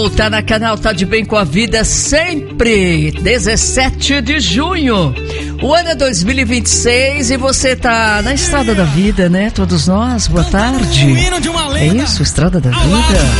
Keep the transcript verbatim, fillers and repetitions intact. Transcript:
Oh, tá na canal, tá de bem com a vida sempre. dezessete de junho. O ano é dois mil e vinte e seis e você tá na estrada da vida, né? Todos nós, boa tarde. É isso, estrada da vida.